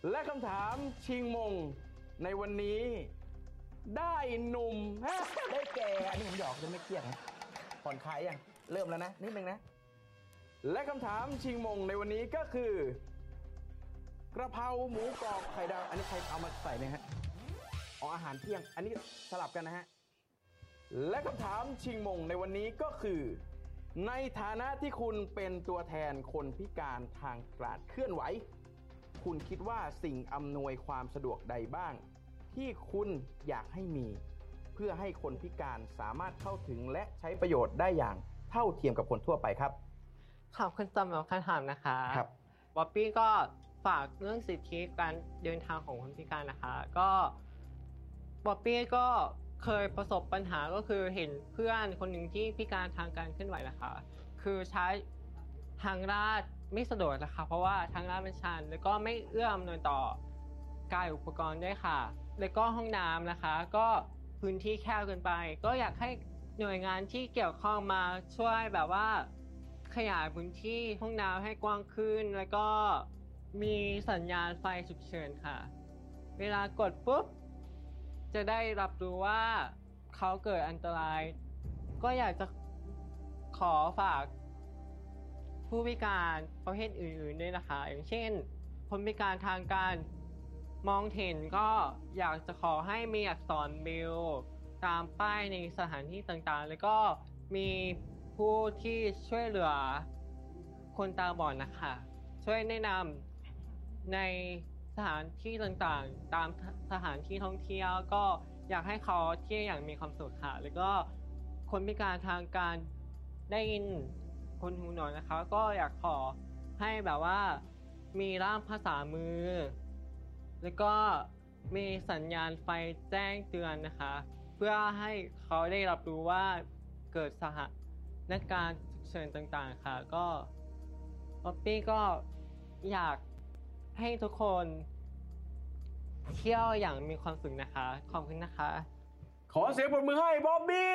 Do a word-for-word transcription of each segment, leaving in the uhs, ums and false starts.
และคำถามชิงมงในวันนี้ได้หนุ่มได้แก่อันนี้ผมหยอกจะไม่เครียดนะผ่อนคลายยังเริ่มแล้วนะนิดนึงนะและคำถามชิงมงในวันนี้ก็คือกระเพราหมูกรอบไข่ดาวอันนี้ใครเอามาใส่เนี่ยฮะอ๋ออาหารเที่ยงอันนี้สลับกันนะฮะและคำถามชิงมงในวันนี้ก็คือในฐานะที่คุณเป็นตัวแทนคนพิการทางการเคลื่อนไหวคุณคิดว่าสิ่งอำนวยความสะดวกใดบ้างที่คุณอยากให้มีเพื่อให้คนพิการสามารถเข้าถึงและใช้ประโยชน์ได้อย่างเท่าเทียมกับคนทั่วไปครับขอบคุณสำหรับคำถามนะคะครับบ๊อบบี้ก็ฝากเรื่องสิทธิการเดินทางของคนพิการนะคะก็บ๊อบบี้ก็เคยประสบปัญหาก็คือเห็นเพื่อนคนหนึ่งที่พิการทางการเคลื่อนไหวนะคะคือใช้ทางลาดไม่สะดวกนะคะเพราะว่าทางลาดมันชันแล้วก็ไม่เอื้ออำนวยต่อกายอุปกรณ์ด้วยค่ะแล้วก็ห้องน้ำนะคะก็พื้นที่แคบเกินไปก็อยากให้หน่วยงานที่เกี่ยวข้องมาช่วยแบบว่าขยายพื้นที่ห้องน้ำให้กว้างขึ้นแล้วก็มีสัญญาณไฟฉุกเฉินค่ะเวลากดปุ๊บจะได้รับรู้ว่าเขาเกิดอันตรายก็อยากจะขอฝากผู้พิการประเภทอื่นๆด้วยนะคะอย่างเช่นคนพิการทางการมองเห็นก็อยากจะขอให้มีอักษรเบรลล์ตามป้ายในสถานที่ต่างๆแล้วก็มีผู้ที่ช่วยเหลือคนตาบอดนะคะช่วยแนะนำในสถานที่ต่างๆตามสถานที่ท่องเที่ยวก็อยากให้เขาเที่ยวอย่างมีความสุขค่ะแล้วก็คนพิการทางการได้ยินคนหูหนวกนะคะก็อยากขอให้แบบว่ามีร่ามภาษามือแล้วก็มีสัญญาณไฟแจ้งเตือนนะคะเพื่อให้เขาได้รับรู้ว่าเกิดสถานการณ์ฉุกเฉินต่างๆค่ะก็ป๊อปปี้ก็อยากให้ทุกคนเที่ยวอย่างมีความสุขนะคะขอบคุณนะคะขอเสียงปรบมือให้บ๊อบบี้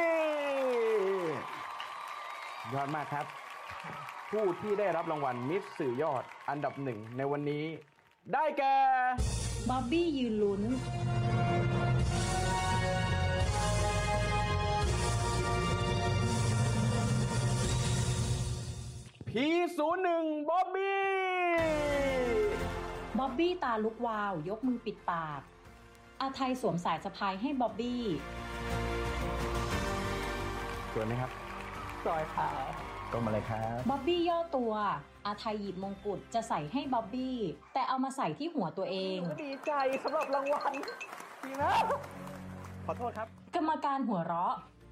ยอดมากครับผู้ที่ได้รับรางวัลมิสสื่อยอดอันดับหนึ่งในวันนี้ได้แก่บ๊อบบี้ยืนลุ้นพีศูนย์หนึ่งบ๊อบบี้บ๊อบบี้ตาลุกวาวยกมือปิดปากอาไทยสวมสายสะพายให้บ๊อบบี้สวยไหมครับสวยค่ะก็มาเลยครับบ๊อบบี้ย่อตัวอาไทยหยิบมงกุฎจะใส่ให้บ๊อบบี้แต่เอามาใส่ที่หัวตัวเองดีใจสำหรับรางวัลดีนะขอโทษครับกรรมการหัวเราะ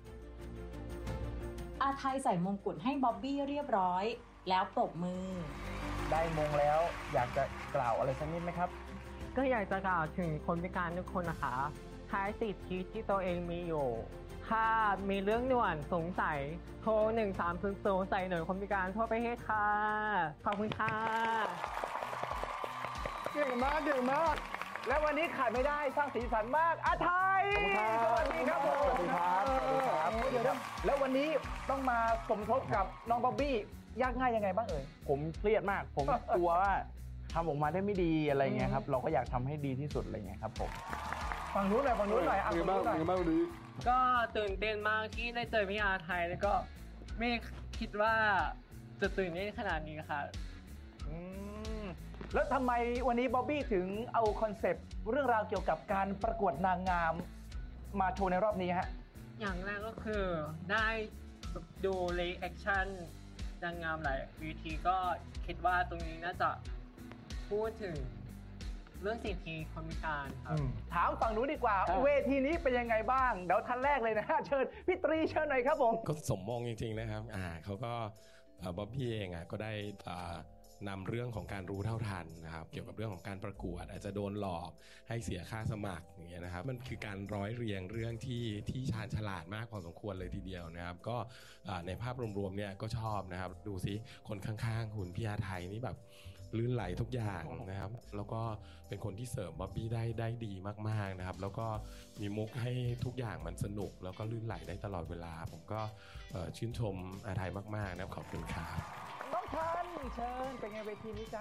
อาไทยใส่มงกุฎให้บ๊อบบี้เรียบร้อยแล้วปรบมือได้มงแล้วอยากจะกล่าวอะไรสักนิดไหมครับก็อยากจะกล่าวถึงคนพิการทุกคนนะคะใช้สิทธิที่ตัวเองมีอยู่ถ้ามีเรื่องด่วนสงสัยโทรหนึ่งสามศูนย์ศูนย์ใส่หน่วยคนพิการทั่วประเทศค่ะขอบคุณค่ะเก่งมากเก่งมากและวันนี้ขาดไม่ได้สร้างสีสันมากอาไทยสวัสดีครับผมสวัสดีครับสวัสดีครับเดี๋ยวแล้ววันนี้ต้องมาสมทบกับน้องบ๊อบบี้ยากง่ายยังไงบ้างเอ่ยผมเครียดมากผมกลัวว่าทำออกมาได้ไม่ดีอะไรเงี้ยครับเราก็อยากทำให้ดีที่สุดอะไรเงี้ยครับผมฝั่งนู้นหน่อยฝั่งนู้นหน่อยอ่ะฝั่งนู้นหน่อยมากดีก็ตื่นเต้นมากที่ได้เจอพี่อาไทยแล้วก็ไม่คิดว่าจะตื่นเต้นขนาดนี้ค่ะอืมแล้วทำไมวันนี้บ๊อบบี้ถึงเอาคอนเซปต์เรื่องราวเกี่ยวกับการประกวดนางงามมาโชว์ในรอบนี้ฮะอย่างแรกก็คือได้ดูรีแอคชั่นนางงามหลายเวทีก็คิดว่าตรงนี้น่าจะพูดถึงเรื่องสิทธิคนพิการครับถามฝั่งนู้นดีกว่าเวทีนี้เป็นยังไงบ้างเดี๋ยวท่านแรกเลยนะเชิญพี่ตรีเชิญหน่อยครับผมก็สมมองจริงๆนะครับอ่าเขาก็บ๊อบบี้เองอ่ะก็ได้อ่านำเรื่องของการรู้เท่าทันนะครับเกี่ยวกับเรื่องของการประกวดอาจจะโดนหลอกให้เสียค่าสมัครอย่างเงี้ยนะครับมันคือการร้อยเรียงเรื่องที่ที่ชาญฉลาดมากพอสมควรเลยทีเดียวนะครับก็ในภาพรวมๆเนี่ยก็ชอบนะครับดูซิคนข้างๆคุณพี่อาไทยนี่แบบลื่นไหลทุกอย่างนะครับแล้วก็เป็นคนที่เสริมบ๊อบบี้ได้ได้ดีมากๆนะครับแล้วก็มีมุกให้ทุกอย่างมันสนุกแล้วก็ลื่นไหลได้ตลอดเวลาผมก็ชื่นชมอาไทยมากๆนะครับขอบคุณครับน้องทันเชิญเป็นไงเวทีนี้จ๊ะ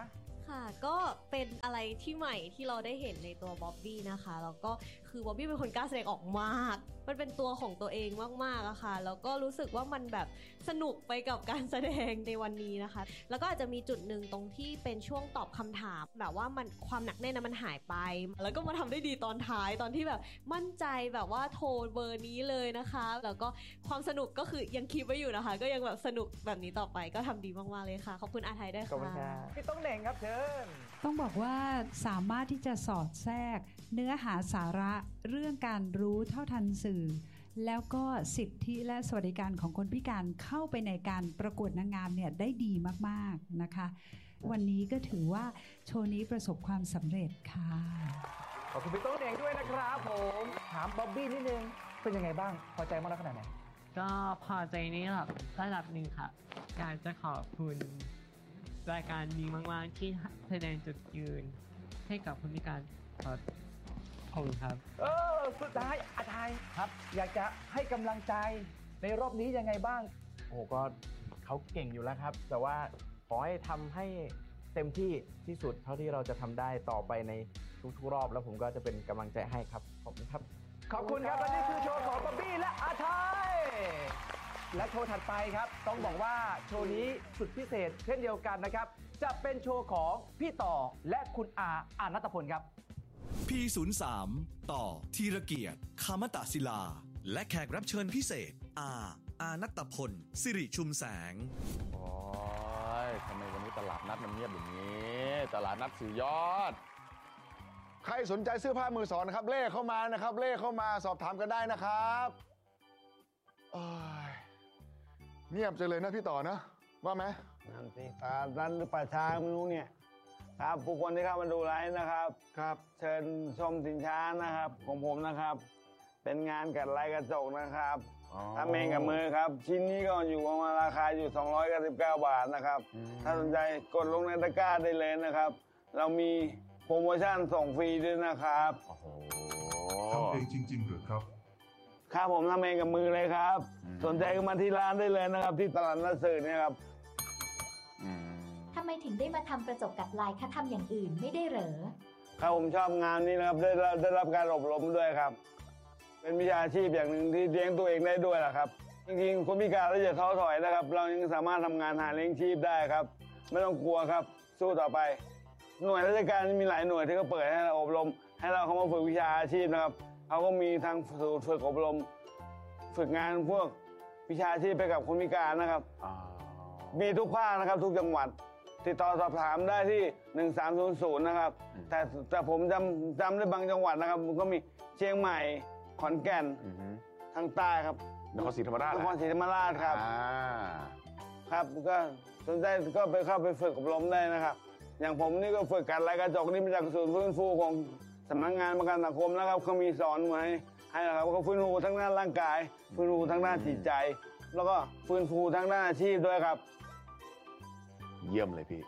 ค่ะก็เป็นอะไรที่ใหม่ที่เราได้เห็นในตัวบ๊อบบี้นะคะแล้วก็คือบ๊อบบี้เป็นคนกล้าแสดงออกมากมันเป็นตัวของตัวเองมากๆอะค่ะแล้วก็รู้สึกว่ามันแบบสนุกไปกับการแสดงในวันนี้นะคะแล้วก็อาจจะมีจุดหนึ่งตรงที่เป็นช่วงตอบคำถามแบบว่ามันความหนักแน่นนะมันหายไปแล้วก็มาทำได้ดีตอนท้ายตอนที่แบบมั่นใจแบบว่าโทรเบอร์นี้เลยนะคะแล้วก็ความสนุกก็คือยังคีปไว้อยู่นะคะก็ยังแบบสนุกแบบนี้ต่อไปก็ทำดีมากๆเลยค่ะขอบคุณอาไทยด้วยขอบคุณครัค่ะบพี่ต้องเหน่งครับเชิญต้องบอกว่าสามารถที่จะสอดแทรกเนื้อหาสาระเรื่องการรู้เท่าทันสื่อ แล้วก็สิทธิและสวัสดิการของคนพิการเข้าไปในการประกวดนางงามเนี่ยได้ดีมากๆนะคะ วันนี้ก็ถือว่าโชว์นี้ประสบความสำเร็จค่ะขอบคุณพี่โต้งเหน่งด้วยนะครับผมถามบ๊อบบี้นิดนึงเป็นยังไงบ้างพอใจมากน้อยขนาดไหนก็พอใจนี่แบบระดับหนึ่งค่ะอยากจะขอบคุณรายการนี้มากๆที่แสดงจุดยืนให้กับคนพิการครับขอบคุณครับเออสุดท้ายอาไทยครับ อยากจะให้กำลังใจในรอบนี้ยังไงบ้างโอ้ก็เขาเก่งอยู่แล้วครับ แต่ว่าขอให้ทำให้เต็มที่ที่สุดเท่าที่เราจะทำได้ต่อไปในทุกๆรอบแล้วผมก็จะเป็นกำลังใจให้ครับขอบคุณครับขอบคุณครับและนี่คือโชว์ของบ๊อบบี้และอาไทยและโชว์ถัดไปครับ ต้องบอกว่าโชว์นี้สุดพิเศษเช่นเดียวกันนะครับ จะเป็นโชว์ของพี่ต่อและคุณอาอานัตพลครับพี ศูนย์ สาม ต่อธีรเกียรติคามตศิลา และแขกรับเชิญพิเศษ อาอานัตพลสิริชุมแสงโอ้ยทำไมวันนี้ตลาดนัดมันเงียบอย่างนี้ ตลาดนัดสื่อยอด ใครสนใจเสื้อผ้ามือสองนะครับ เลขเข้ามานะครับ เลขเข้ามาสอบถามกันได้นะครับโอ้ยเงียบจังเลยนะพี่ต่อนะ ว่าไหมนั่นสิตานั้นหรือประชาไม่รู้เนี่ยครับผู้คนที่เข้ามาดูไลฟ์นะครับครับเชิญชมสินค้านะครับของผมนะครับ เป็นงานกัดลายกระจกนะครับทำเองกับมือครับ ชิ้นนี้ก็อยู่ประมาณราคาอยู่สองร้อยเก้าสิบเก้าบาทนะครับ ถ้าสนใจกดลงในตะกร้าได้เลยนะครับ เรามีโปรโมชั่นส่งฟรีด้วยนะครับโอ้โหทำเองจริงๆหรือครับครับผมทำเองกับมือเลยครับ สนใจก็มาที่ร้านได้เลยนะครับ ที่ตลาดนัดสื่อเนี่ยครับทำไมถึงได้มาทำกระจกกัดลายคะทำอย่างอื่นไม่ได้เหรอครับผมชอบงานนี้นะครับได้รับได้รับการอบรมด้วยครับ เป็นวิชาชีพอย่างหนึ่งที่เลี้ยงตัวเองได้ด้วยแหละครับ จริงๆคนพิการเราอย่าท้อถอยนะครับ เรายังสามารถทำงานหาเลี้ยงชีพได้ครับ ไม่ต้องกลัวครับสู้ต่อไป หน่วยราชการมีหลายหน่วยที่เขาเปิดให้เราอบรม ให้เราเข้ามาฝึกวิชาอาชีพนะครับเขาก็มีทางศูนย์ฝึกอบรม ฝึกงานพวกวิชาชีพไปกับคนพิการนะครับมีทุกภาคนะครับทุกจังหวัดติดต่อสอบถามได้ที่หนึ่งสามศูนย์ศูนย์นะครับแต่แต่ผมจำจำได้บางจังหวัดนะครับมันก็มีเชียงใหม่ขอนแก่นทางใต้ครับนครศรีธรรมราชนครศรีธรรมราชครับอ่าครับก็สนใจก็ไปเข้าไปฝึกอบรมได้นะครับ อย่างผมนี่ก็ฝึกกัดลายกระจกนี่มาจากศูนย์ฟื้นฟูของสำนักงานประกันสังคมนะครับเขามีสอนไว้ให้นะครับเขาฟื้นฟูทั้งด้านร่างกายฟื้นฟูทั้งด้านจิตใจ แล้วก็ฟื้นฟูทั้งด้านอาชีพด้วยครับเยี่ยมเลยพี่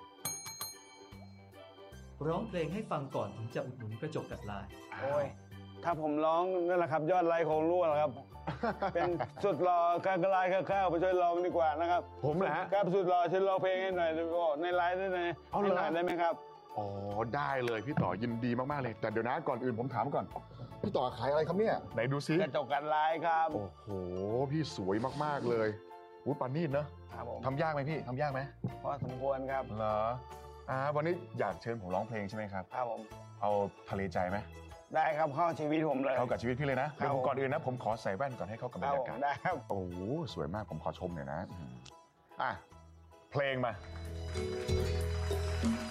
ร้องเพลงให้ฟังก่อนถึงจะอุดหนุนกระจกกัดลายโอ้ยถ้าผมร้องนั่นแหละครับ ยอดไลค์ของรั่วแหละครับ เป็นสุดหล่อการกระลายข้าวๆไปช่วยร้องดีกว่านะครับผมเหรอฮะครับสุดหล่อช่วยร้องเพลงให้หน่อยในไลฟ์ได้ไหมเอาให้เหรอหน่อยได้ไหมครับอ๋อได้เลยพี่ต่อยินดีมากๆเลย แต่เดี๋ยวนะก่อนอื่นผมถามก่อน พี่ต่อขายอะไรครับเนี่ยไหนดูซิกระจกกัดลายครับโอ้โหพี่สวยมากๆเลยอุ้ยปานีตเนอะครับผมทำยากไหมพี่ทำยากไหมพอสมควรครับเหรออ่าวันนี้อยากเชิญผมร้องเพลงใช่ไหมครับครับผมเอาทะเลใจไหมได้ครับเข้าชีวิตผมเลยเข้ากับชีวิตพี่เลยนะครับเดี๋ยวผมก่อนอื่นนะผมขอใส่แว่นก่อนให้เข้ากับบรรยากาศได้ครับโอ้โหสวยมากผมขอชมหน่อยนะอืมอ่ะเพลงมา